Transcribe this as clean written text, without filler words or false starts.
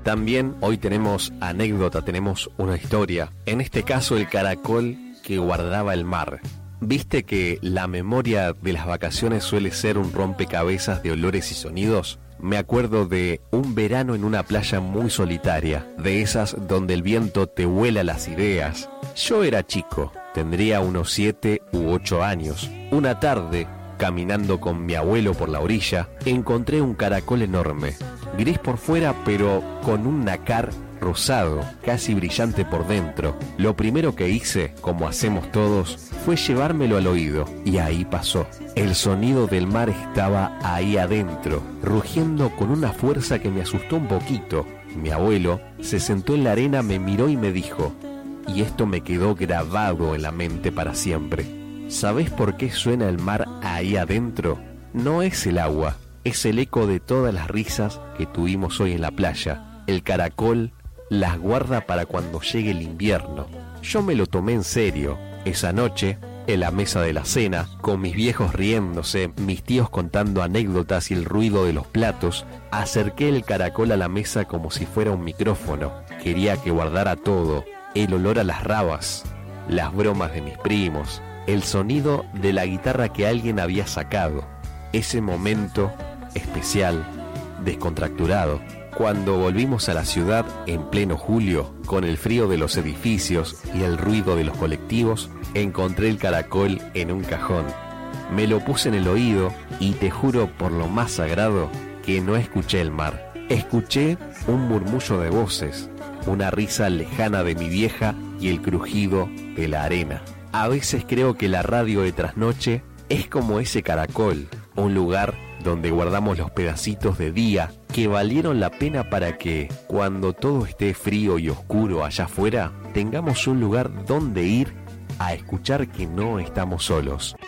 También hoy tenemos anécdota, tenemos una historia. En este caso, el caracol que guardaba el mar. ¿Viste que la memoria de las vacaciones suele ser un rompecabezas de olores y sonidos? Me acuerdo de un verano en una playa muy solitaria, de esas donde el viento te vuela las ideas. Yo era chico, tendría unos 7 u 8 años. Una tarde, caminando con mi abuelo por la orilla, encontré un caracol enorme, gris por fuera pero con un nácar rosado, casi brillante por dentro. Lo primero que hice, como hacemos todos, fue llevármelo al oído, y ahí pasó. El sonido del mar estaba ahí adentro, rugiendo con una fuerza que me asustó un poquito. Mi abuelo se sentó en la arena, me miró y me dijo, y esto me quedó grabado en la mente para siempre: ¿sabés por qué suena el mar ahí adentro? No es el agua, es el eco de todas las risas que tuvimos hoy en la playa. El caracol las guarda para cuando llegue el invierno. Yo me lo tomé en serio. Esa noche, en la mesa de la cena, con mis viejos riéndose, mis tíos contando anécdotas y el ruido de los platos, acerqué el caracol a la mesa como si fuera un micrófono. Quería que guardara todo: el olor a las rabas, las bromas de mis primos, el sonido de la guitarra que alguien había sacado, ese momento especial, descontracturado. Cuando volvimos a la ciudad en pleno julio, con el frío de los edificios y el ruido de los colectivos, encontré el caracol en un cajón. Me lo puse en el oído y te juro por lo más sagrado que no escuché el mar. Escuché un murmullo de voces, una risa lejana de mi vieja y el crujido de la arena. A veces creo que la radio de trasnoche es como ese caracol, un lugar donde guardamos los pedacitos de día que valieron la pena para que, cuando todo esté frío y oscuro allá afuera, tengamos un lugar donde ir a escuchar que no estamos solos.